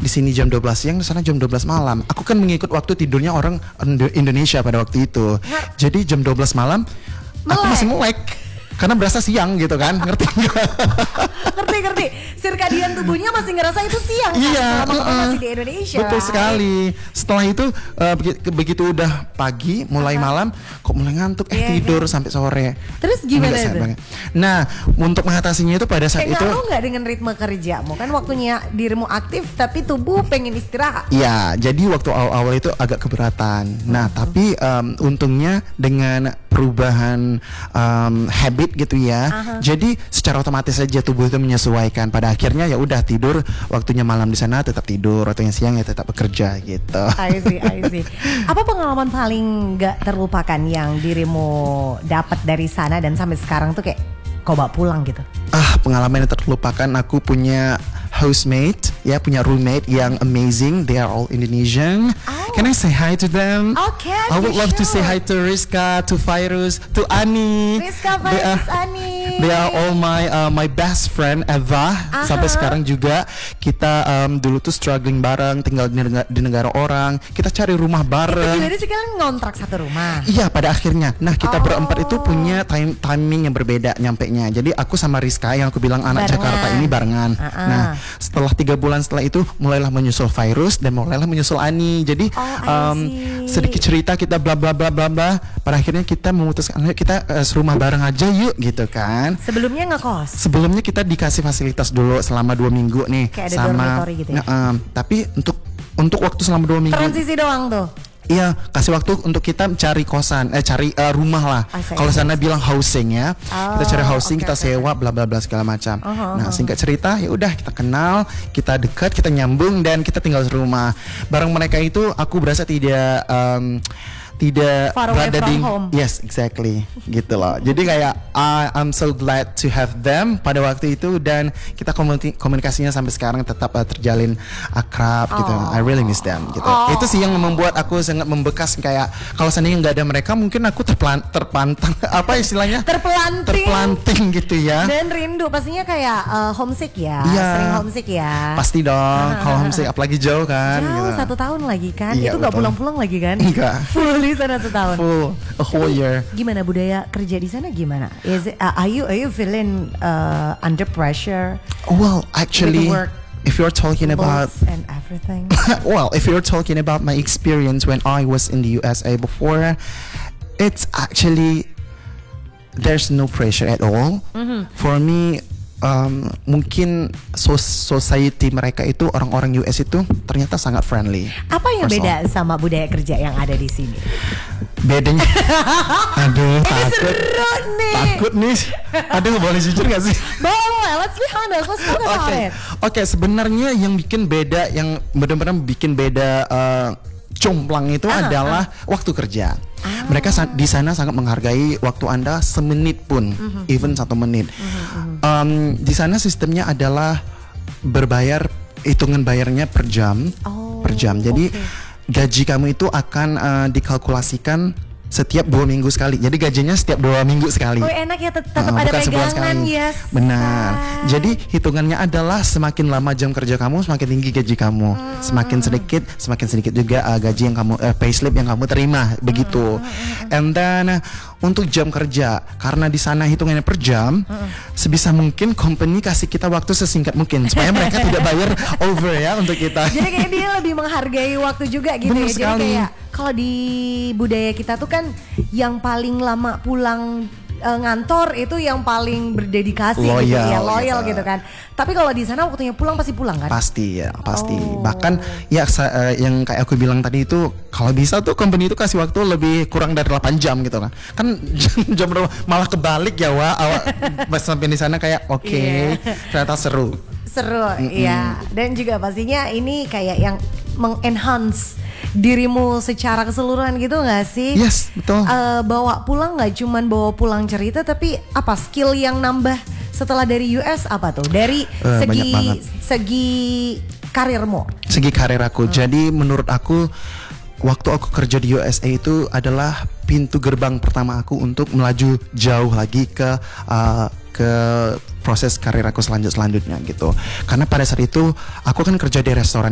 di sini jam 12 siang, di sana jam 12 malam. Aku kan mengikut waktu tidurnya orang Indonesia pada waktu itu. Jadi jam 12 malam aku masih melek karena berasa siang gitu kan, ngerti nggak? Ngerti. Sirkadian tubuhnya masih ngerasa itu siang kan? Iya, selama kamu masih di Indonesia. betul sekali. Setelah itu begitu udah pagi, mulai malam, kok mulai ngantuk, tidur sampai sore. Terus gimana itu? Nah, untuk mengatasinya itu pada saat itu ngaruh nggak dengan ritme kerjamu? Kan waktunya dirimu aktif, tapi tubuh pengen istirahat. Iya, jadi waktu awal-awal itu agak keberatan. Nah, tapi untungnya dengan perubahan habit gitu ya, jadi secara otomatis saja tubuh itu menyesuaikan. Pada akhirnya ya udah tidur, waktunya malam di sana tetap tidur, waktunya siang ya tetap bekerja gitu. I see. Apa pengalaman paling gak terlupakan yang dirimu dapat dari sana dan sampai sekarang tuh kayak kau bawa pulang gitu? Pengalaman yang terlupakan, aku punya housemate, ya punya roommate yang amazing. They are all Indonesian. Can I say hi to them? Okay, I would love to say hi to Rizka, to Fairuz, to Ani. Rizka, Fairuz, Ani. They are all my best friend Eva. Sampai sekarang juga kita dulu tuh struggling bareng, tinggal di negara orang. Kita cari rumah bareng. Itu gimana sih kalian ngontrak satu rumah? Iya, pada akhirnya. Nah, kita berempat itu punya timing yang berbeda nyampenya. Jadi aku sama Rizka yang aku bilang anak Jakarta ini barengan. Nah, setelah 3 bulan setelah itu mulailah menyusul Fairuz dan mulailah menyusul Ani. Jadi sedikit cerita kita bla bla bla bla bla. Pada akhirnya kita memutuskan kita serumah bareng aja yuk gitu kan. Sebelumnya ngekos. Sebelumnya kita dikasih fasilitas dulu selama 2 minggu nih. Kayak ada dormitory gitu ya. Tapi untuk waktu selama 2 minggu. Transisi doang tuh. Iya, kasih waktu untuk kita cari kosan, cari rumah lah. Kalau sana bilang housing ya, kita cari housing, kita sewa, bla bla bla segala macam. Nah, singkat cerita, ya udah kita kenal, kita dekat, kita nyambung dan kita tinggal serumah. Bareng mereka itu, aku berasa tidak berada di yes exactly gitu loh. Jadi kayak I'm so glad to have them pada waktu itu dan kita komunikasinya sampai sekarang tetap terjalin akrab gitu. I really miss them gitu. Itu sih yang membuat aku sangat membekas, kayak kalau seandainya nggak ada mereka mungkin aku terpantang apa istilahnya terpelanting gitu ya. Dan rindu pastinya kayak homesick ya. Sering homesick ya. Pasti dong kalau homesick apalagi jauh kan. Jauh gitu. 1 tahun lagi kan. Iya, itu nggak pulang-pulang lagi kan? Enggak. Di sana setahun. Full a whole year. Gimana budaya kerja di sana gimana? Are you feeling under pressure? Well, actually, if you're talking about and everything. Well, if you're talking about my experience when I was in the USA before, it's actually there's no pressure at all. For me, mungkin society mereka itu orang-orang US itu ternyata sangat friendly. Apa yang beda sama budaya kerja yang ada di sini? Bedanya, aduh takut nih. Aduh, boleh jujur gak sih? Boleh, let's be honest, let's talk about it. Oke, sebenarnya yang bikin beda, yang benar-benar bikin beda jomplang itu adalah waktu kerja. Mereka di sana sangat menghargai waktu Anda semenit pun, even 1 menit. Di sana sistemnya adalah berbayar, hitungan bayarnya per jam, Jadi gaji kamu itu akan dikalkulasikan setiap 2 minggu sekali. Jadi gajinya setiap 2 minggu sekali. Oh, enak ya, tetap ada pegangan. Yes. Benar. Jadi hitungannya adalah semakin lama jam kerja kamu, semakin tinggi gaji kamu. Semakin sedikit juga gaji yang kamu payslip yang kamu terima, begitu. And then untuk jam kerja, karena di sana hitungannya per jam, sebisa mungkin company kasih kita waktu sesingkat mungkin supaya mereka tidak bayar over ya untuk kita. Jadi kayak dia lebih menghargai waktu juga gitu. Benar ya. sekali. Jadi kayak kalau di budaya kita tuh kan yang paling lama pulang ngantor itu yang paling berdedikasi loyal gitu kan. Tapi kalau di sana waktunya pulang pasti pulang kan? Pasti. Bahkan ya yang kayak aku bilang tadi itu, kalau bisa tuh company itu kasih waktu lebih kurang dari 8 jam gitu kan. Kan jam berapa malah kebalik ya pas sampai di sana kayak ternyata seru. Iya. Dan juga pastinya ini kayak yang mengenhance dirimu secara keseluruhan gitu gak sih? Yes, betul. Bawa pulang gak cuman bawa pulang cerita, tapi apa skill yang nambah setelah dari US apa tuh? Dari segi karirmu? Segi karir aku. Jadi menurut aku waktu aku kerja di USA itu adalah pintu gerbang pertama aku untuk melaju jauh lagi ke proses karir aku selanjutnya gitu. Karena pada saat itu aku kan kerja di restoran